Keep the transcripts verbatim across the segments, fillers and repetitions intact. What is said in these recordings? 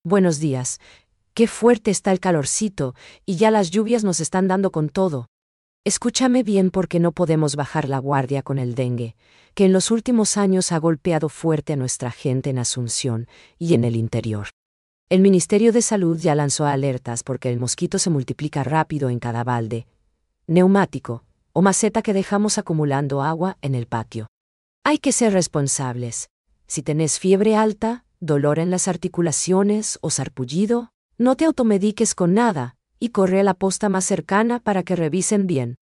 Buenos días. Qué fuerte está el calorcito, y ya las lluvias nos están dando con todo. Escúchame bien porque no podemos bajar la guardia con el dengue, que en los últimos años ha golpeado fuerte a nuestra gente en Asunción y en el interior. El Ministerio de Salud ya lanzó alertas porque el mosquito se multiplica rápido en cada balde, neumático o maceta que dejamos acumulando agua en el patio. Hay que ser responsables. Si tenés fiebre alta, dolor en las articulaciones o sarpullido, no te automediques con nada y corre a la posta más cercana para que revisen bien.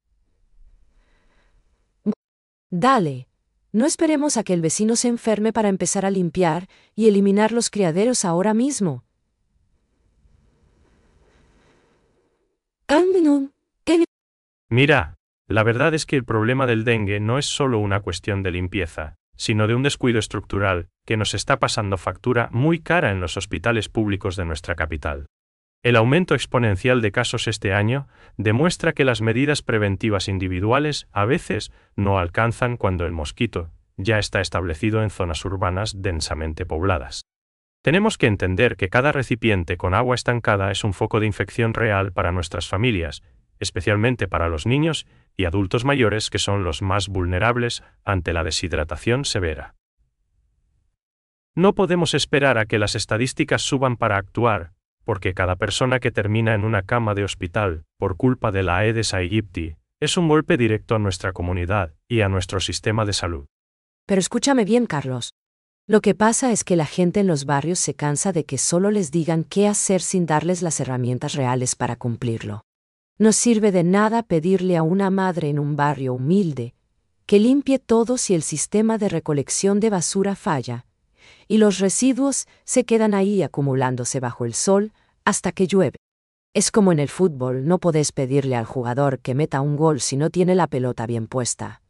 Dale. No esperemos a que el vecino se enferme para empezar a limpiar y eliminar los criaderos ahora mismo. Mira, la verdad es que el problema del dengue no es solo una cuestión de limpieza, sino de un descuido estructural que nos está pasando factura muy cara en los hospitales públicos de nuestra capital. El aumento exponencial de casos este año demuestra que las medidas preventivas individuales a veces no alcanzan cuando el mosquito ya está establecido en zonas urbanas densamente pobladas. Tenemos que entender que cada recipiente con agua estancada es un foco de infección real para nuestras familias, especialmente para los niños y adultos mayores que son los más vulnerables ante la deshidratación severa. No podemos esperar a que las estadísticas suban para actuar, porque cada persona que termina en una cama de hospital por culpa de la Aedes aegypti es un golpe directo a nuestra comunidad y a nuestro sistema de salud. Pero escúchame bien, Carlos. Lo que pasa es que la gente en los barrios se cansa de que solo les digan qué hacer sin darles las herramientas reales para cumplirlo. No sirve de nada pedirle a una madre en un barrio humilde que limpie todo si el sistema de recolección de basura falla, y los residuos se quedan ahí acumulándose bajo el sol hasta que llueve. Es como en el fútbol, no podés pedirle al jugador que meta un gol si no tiene la pelota bien puesta.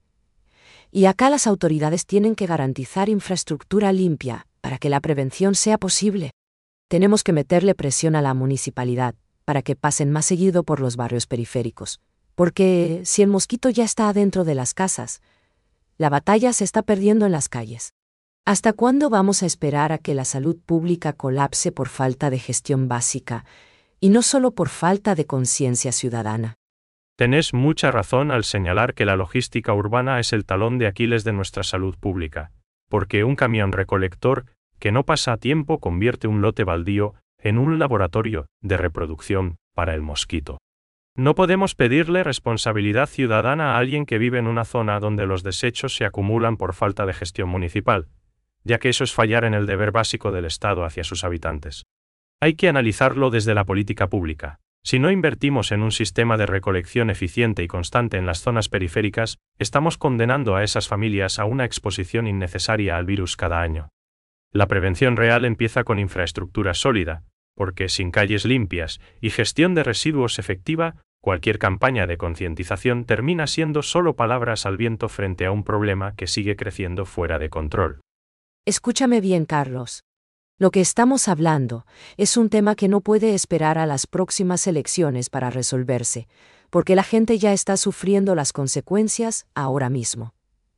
Y acá las autoridades tienen que garantizar infraestructura limpia para que la prevención sea posible. Tenemos que meterle presión a la municipalidad para que pasen más seguido por los barrios periféricos, porque si el mosquito ya está adentro de las casas, la batalla se está perdiendo en las calles. ¿Hasta cuándo vamos a esperar a que la salud pública colapse por falta de gestión básica, y no solo por falta de conciencia ciudadana? Tenés mucha razón al señalar que la logística urbana es el talón de Aquiles de nuestra salud pública, porque un camión recolector que no pasa a tiempo convierte un lote baldío en un laboratorio de reproducción para el mosquito. No podemos pedirle responsabilidad ciudadana a alguien que vive en una zona donde los desechos se acumulan por falta de gestión municipal, ya que eso es fallar en el deber básico del Estado hacia sus habitantes. Hay que analizarlo desde la política pública. Si no invertimos en un sistema de recolección eficiente y constante en las zonas periféricas, estamos condenando a esas familias a una exposición innecesaria al virus cada año. La prevención real empieza con infraestructura sólida, porque sin calles limpias y gestión de residuos efectiva, cualquier campaña de concientización termina siendo solo palabras al viento frente a un problema que sigue creciendo fuera de control. Escúchame bien, Carlos. Lo que estamos hablando es un tema que no puede esperar a las próximas elecciones para resolverse, porque la gente ya está sufriendo las consecuencias ahora mismo.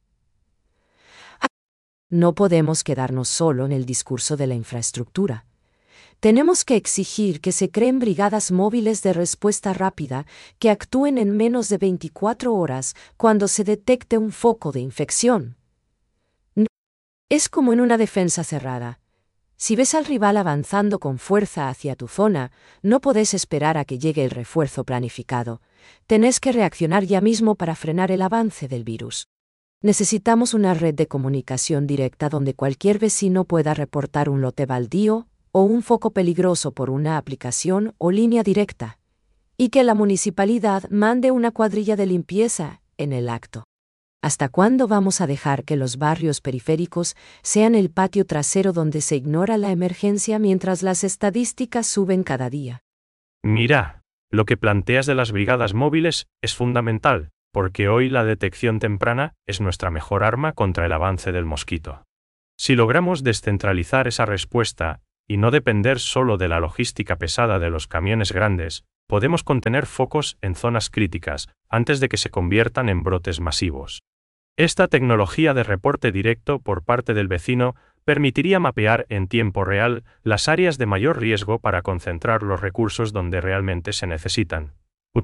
No podemos quedarnos solo en el discurso de la infraestructura. Tenemos que exigir que se creen brigadas móviles de respuesta rápida que actúen en menos de veinticuatro horas cuando se detecte un foco de infección. Es como en una defensa cerrada. Si ves al rival avanzando con fuerza hacia tu zona, no podés esperar a que llegue el refuerzo planificado. Tenés que reaccionar ya mismo para frenar el avance del virus. Necesitamos una red de comunicación directa donde cualquier vecino pueda reportar un lote baldío o un foco peligroso por una aplicación o línea directa, y que la municipalidad mande una cuadrilla de limpieza en el acto. ¿Hasta cuándo vamos a dejar que los barrios periféricos sean el patio trasero donde se ignora la emergencia mientras las estadísticas suben cada día? Mira, lo que planteas de las brigadas móviles es fundamental, porque hoy la detección temprana es nuestra mejor arma contra el avance del mosquito. Si logramos descentralizar esa respuesta y no depender solo de la logística pesada de los camiones grandes, podemos contener focos en zonas críticas antes de que se conviertan en brotes masivos. Esta tecnología de reporte directo por parte del vecino permitiría mapear en tiempo real las áreas de mayor riesgo para concentrar los recursos donde realmente se necesitan.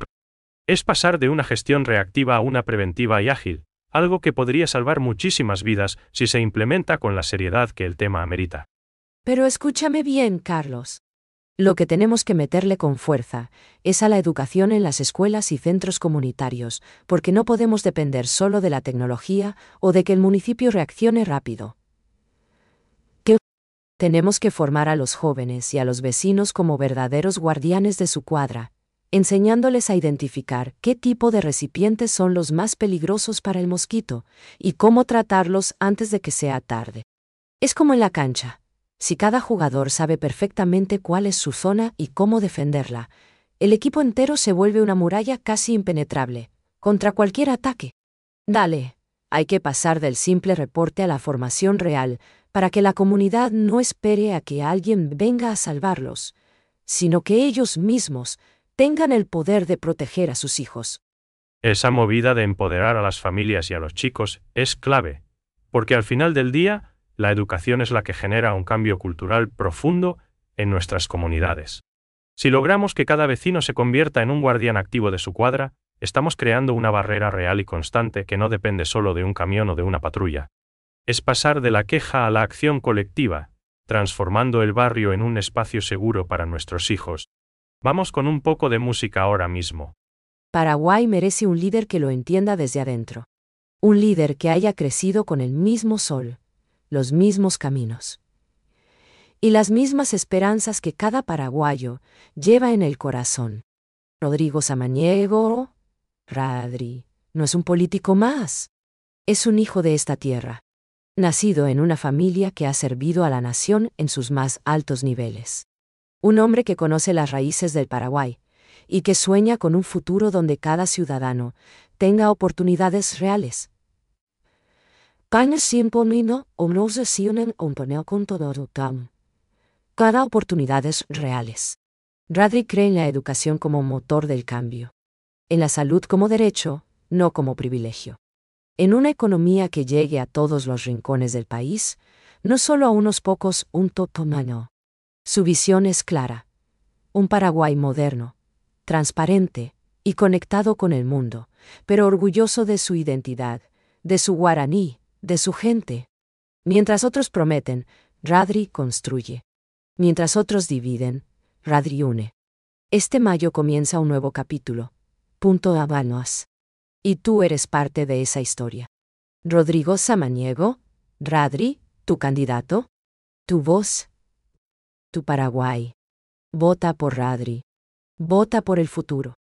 Es pasar de una gestión reactiva a una preventiva y ágil, algo que podría salvar muchísimas vidas si se implementa con la seriedad que el tema amerita. Pero escúchame bien, Carlos. Lo que tenemos que meterle con fuerza es a la educación en las escuelas y centros comunitarios, porque no podemos depender solo de la tecnología o de que el municipio reaccione rápido. ¿Qué? Tenemos que formar a los jóvenes y a los vecinos como verdaderos guardianes de su cuadra, enseñándoles a identificar qué tipo de recipientes son los más peligrosos para el mosquito y cómo tratarlos antes de que sea tarde. Es como en la cancha. Si cada jugador sabe perfectamente cuál es su zona y cómo defenderla, el equipo entero se vuelve una muralla casi impenetrable, contra cualquier ataque. Dale, hay que pasar del simple reporte a la formación real, para que la comunidad no espere a que alguien venga a salvarlos, sino que ellos mismos tengan el poder de proteger a sus hijos. Esa movida de empoderar a las familias y a los chicos es clave, porque al final del día, la educación es la que genera un cambio cultural profundo en nuestras comunidades. Si logramos que cada vecino se convierta en un guardián activo de su cuadra, estamos creando una barrera real y constante que no depende solo de un camión o de una patrulla. Es pasar de la queja a la acción colectiva, transformando el barrio en un espacio seguro para nuestros hijos. Vamos con un poco de música ahora mismo. Paraguay merece un líder que lo entienda desde adentro. Un líder que haya crecido con el mismo sol, los mismos caminos y las mismas esperanzas que cada paraguayo lleva en el corazón. Rodrigo Samaniego, Radri, no es un político más. Es un hijo de esta tierra, nacido en una familia que ha servido a la nación en sus más altos niveles. Un hombre que conoce las raíces del Paraguay y que sueña con un futuro donde cada ciudadano tenga oportunidades reales. Cada oportunidades reales. Radri cree en la educación como motor del cambio. En la salud como derecho, no como privilegio. En una economía que llegue a todos los rincones del país, no solo a unos pocos, un totomano. Su visión es clara. Un Paraguay moderno, transparente y conectado con el mundo, pero orgulloso de su identidad, de su guaraní, de su gente. Mientras otros prometen, Radri construye. Mientras otros dividen, Radri une. Este mayo comienza un nuevo capítulo. Punto Habanos. Y tú eres parte de esa historia. Rodrigo Samaniego, Radri, tu candidato, tu voz, tu Paraguay. Vota por Radri. Vota por el futuro.